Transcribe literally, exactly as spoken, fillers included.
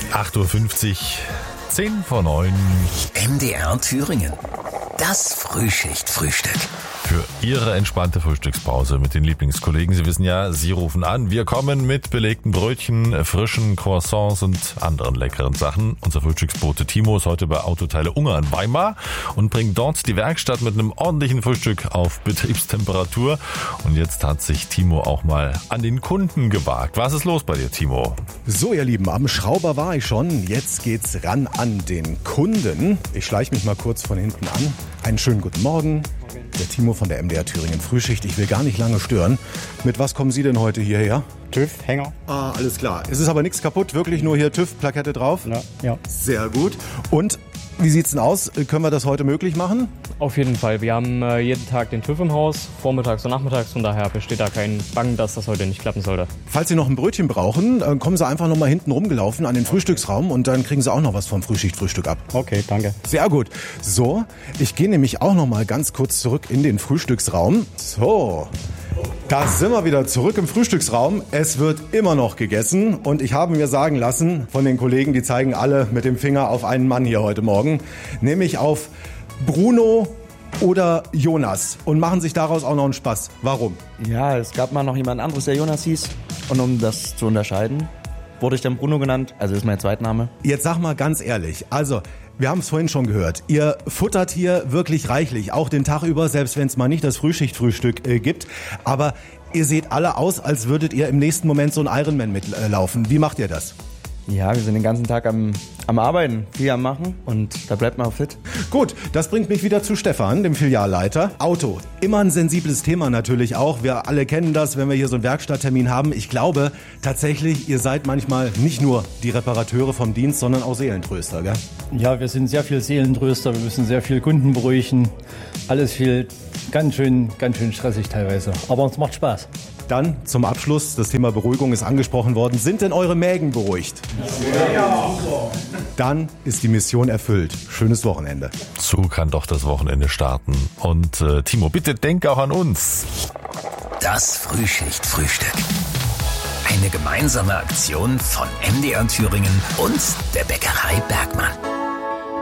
acht Uhr fünfzig, zehn vor neun. M D R Thüringen. Das Frühschicht-Frühstück. Für Ihre entspannte Frühstückspause mit den Lieblingskollegen. Sie wissen ja, Sie rufen an. Wir kommen mit belegten Brötchen, frischen Croissants und anderen leckeren Sachen. Unser Frühstücksbote Timo ist heute bei Autoteile Ungarn Weimar und bringt dort die Werkstatt mit einem ordentlichen Frühstück auf Betriebstemperatur. Und jetzt hat sich Timo auch mal an den Kunden gewagt. Was ist los bei dir, Timo? So, ihr Lieben, am Schrauber war ich schon. Jetzt geht's ran an den Kunden. Ich schleiche mich mal kurz von hinten an. Einen schönen guten Morgen. Der Timo von der M D R Thüringen Frühschicht. Ich will gar nicht lange stören. Mit was kommen Sie denn heute hierher? TÜV, Hänger. Ah, alles klar. Es ist aber nichts kaputt, wirklich nur hier TÜV-Plakette drauf? Ja, ja. Sehr gut. Und wie sieht's denn aus? Können wir das heute möglich machen? Auf jeden Fall. Wir haben äh, jeden Tag den TÜV im Haus, vormittags und nachmittags. Von daher besteht da kein Bangen, dass das heute nicht klappen sollte. Falls Sie noch ein Brötchen brauchen, äh, kommen Sie einfach noch mal hinten rumgelaufen an den Frühstücksraum und dann kriegen Sie auch noch was vom Frühschicht-Frühstück ab. Okay, danke. Sehr gut. So, ich gehe nämlich auch noch mal ganz kurz zurück in den Frühstücksraum. So, da sind wir wieder zurück im Frühstücksraum. Es wird immer noch gegessen und ich habe mir sagen lassen von den Kollegen, die zeigen alle mit dem Finger auf einen Mann hier heute Morgen, nämlich auf Bruno oder Jonas und machen sich daraus auch noch einen Spaß. Warum? Ja, es gab mal noch jemand anderes, der Jonas hieß. Und um das zu unterscheiden, wurde ich dann Bruno genannt. Also ist mein Zweitname. Jetzt sag mal ganz ehrlich, also wir haben es vorhin schon gehört. Ihr futtert hier wirklich reichlich, auch den Tag über, selbst wenn es mal nicht das Frühschichtfrühstück äh, gibt. Aber ihr seht alle aus, als würdet ihr im nächsten Moment so ein Ironman mitlaufen. Wie macht ihr das? Ja, wir sind den ganzen Tag am, am Arbeiten, viel am Machen und da bleibt man auch fit. Gut, das bringt mich wieder zu Stefan, dem Filialleiter. Auto, immer ein sensibles Thema natürlich auch. Wir alle kennen das, wenn wir hier so einen Werkstatttermin haben. Ich glaube tatsächlich, ihr seid manchmal nicht nur die Reparateure vom Dienst, sondern auch Seelentröster, gell? Ja, wir sind sehr viel Seelentröster, wir müssen sehr viel Kunden beruhigen. Alles viel ganz schön, ganz schön stressig teilweise. Aber uns macht Spaß. Dann zum Abschluss, das Thema Beruhigung ist angesprochen worden. Sind denn eure Mägen beruhigt? Ja. Dann ist die Mission erfüllt. Schönes Wochenende. So kann doch das Wochenende starten. Und äh, Timo, bitte denk auch an uns. Das Frühschicht-Frühstück. Eine gemeinsame Aktion von M D R Thüringen und der Bäckerei Bergmann.